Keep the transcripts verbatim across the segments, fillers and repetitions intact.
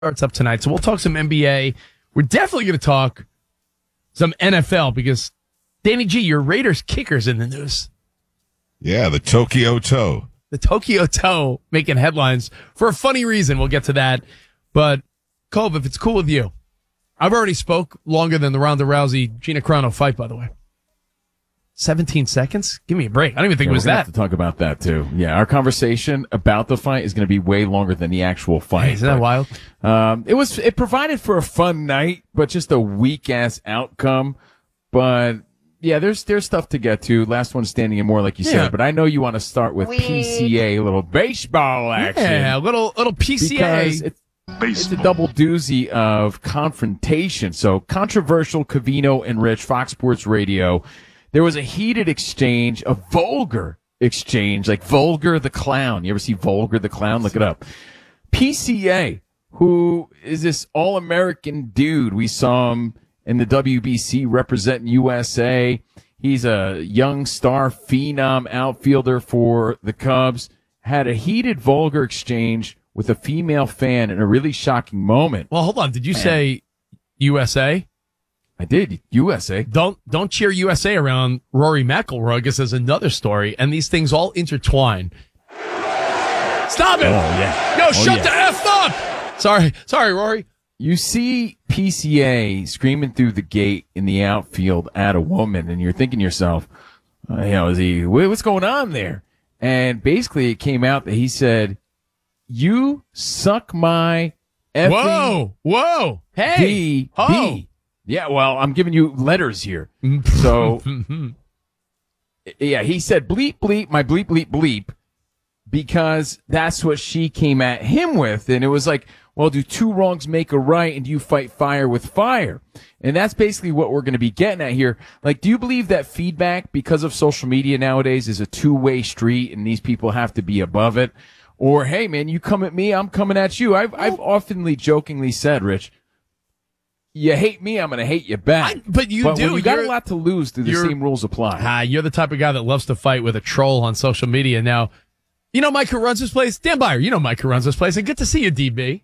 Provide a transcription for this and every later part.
starts up tonight, so we'll talk some N B A. We're definitely going to talk some N F L because, Danny G, your Raiders kicker's in the news. Yeah, the Tokyo Toe. The Tokyo Toe making headlines for a funny reason. We'll get to that. But, Cove, if it's cool with you, I've already spoke longer than the Ronda Rousey Gina Carano fight, by the way. seventeen seconds? Give me a break. I don't even think yeah, it was we're gonna that. Have to talk about that too. Yeah, our conversation about the fight is going to be way longer than the actual fight. Hey, isn't that but, wild? Um, it was. It provided for a fun night, but just a weak ass outcome. But yeah, there's there's stuff to get to. Last one standing in more, like you Yeah. said. But I know you want to start with P C A, a little baseball action. Yeah, a little little P C A. Because it's, it's a double doozy of confrontation. So controversial. Covino and Rich, Fox Sports Radio. There was a heated exchange, a vulgar exchange, like Vulgar the Clown. You ever see Vulgar the Clown? Look it up. P C A, who is this all-American dude. We saw him in the W B C representing U S A. He's a young star phenom outfielder for the Cubs. Had a heated, vulgar exchange with a female fan in a really shocking moment. Well, hold on. Did you say U S A? I did. U S A. Don't don't cheer U S A around Rory McIlroy. I guess there's another story, and these things all intertwine. Stop it! Oh, yeah. Yo, Oh, shut yeah. the F up! Sorry, sorry, Rory. You see P C A screaming through the gate in the outfield at a woman, and you're thinking to yourself, uh, you know, is he, wha- what's going on there? And basically it came out that he said, you suck my effing Whoa, whoa, hey, D, ho. D. Yeah, well, I'm giving you letters here. So, yeah, he said bleep, bleep, my bleep, bleep, bleep, because that's what she came at him with. And it was like, well, do two wrongs make a right, and do you fight fire with fire? And that's basically what we're going to be getting at here. Like, do you believe that feedback, because of social media nowadays, is a two-way street and these people have to be above it? Or, hey, man, you come at me, I'm coming at you. I've, I've oftenly jokingly said, Rich, you hate me, I'm going to hate you back. I- but you but do. When you got You're- a lot to lose, do the you're- same rules apply? Ah, you're the type of guy that loves to fight with a troll on social media. Now, you know Mike who runs this place? Dan Byer, you know Mike who runs this place. And good to see you, D B.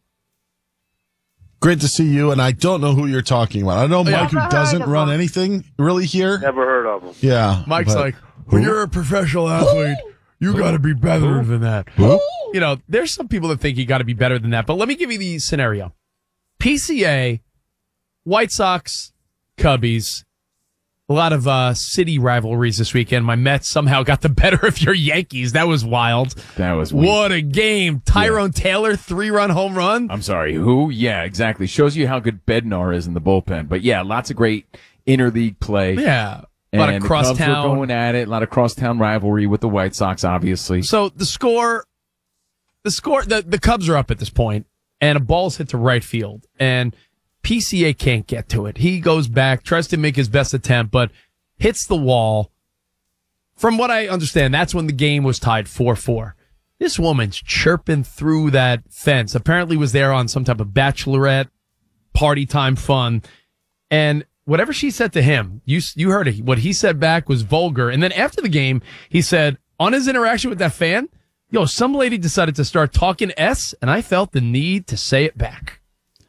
Great to see you, and I don't know who you're talking about. I know Mike, Yeah. who doesn't run anything really here. Never heard of him. Yeah. Mike's but- like, when you're a professional athlete, you got to be better than that. You know, there's some people that think you got to be better than that. But let me give you the scenario. P C A, White Sox, Cubbies, a lot of uh, city rivalries this weekend. My Mets somehow got the better of your Yankees. That was wild. That was weak. What a game. Tyrone Taylor, three-run home run. I'm sorry, who? Yeah, exactly. Shows you how good Bednar is in the bullpen. But yeah, lots of great interleague play. Yeah. A lot And of the Cubs were crosstown. going at it. A lot of crosstown rivalry with the White Sox, obviously. So the score, the score, the, the Cubs are up at this point, and a ball's hit to right field, and P C A can't get to it. He goes back, tries to make his best attempt, but hits the wall. From what I understand, that's when the game was tied four four. This woman's chirping through that fence. Apparently was there on some type of bachelorette party time fun. And whatever she said to him, you you heard it. What he said back was vulgar. And then after the game, he said, on his interaction with that fan, yo, some lady decided to start talking S, and I felt the need to say it back.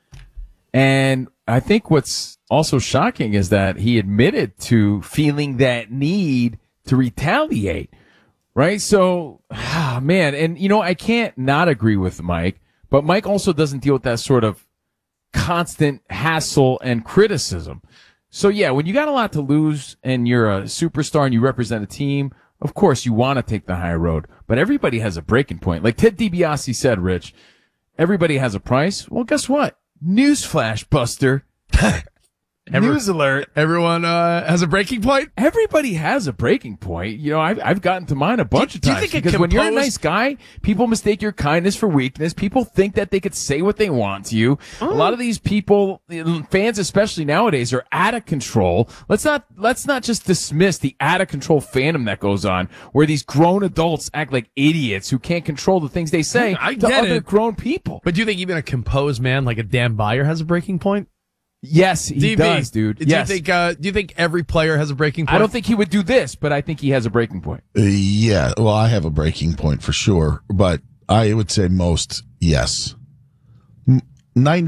And I think what's also shocking is that he admitted to feeling that need to retaliate, right? So, ah, man, and you know, I can't not agree with Mike, but Mike also doesn't deal with that sort of constant hassle and criticism. So yeah, when you got a lot to lose and you're a superstar and you represent a team, of course you want to take the high road, but everybody has a breaking point. Like Ted DiBiase said, Rich, everybody has a price. Well, guess what? Newsflash, Buster. Every- News alert. Everyone uh, has a breaking point? Everybody has a breaking point. You know, I've, I've gotten to mine a bunch of do you times. think a because when you're a composed- nice guy, people mistake your kindness for weakness. People think that they could say what they want to you. Oh. A lot of these people, fans especially nowadays, are out of control. Let's not, let's not just dismiss the out of control fandom that goes on, where these grown adults act like idiots who can't control the things they say I to get other it. grown people. But do you think even a composed man like a Dan Byer has a breaking point? Yes, he D B, does, dude. Do Yes. you think? Uh, do you think every player has a breaking point? I don't think he would do this, but I think he has a breaking point. Uh, yeah, well, I have a breaking point for sure, but I would say most, yes. M- nine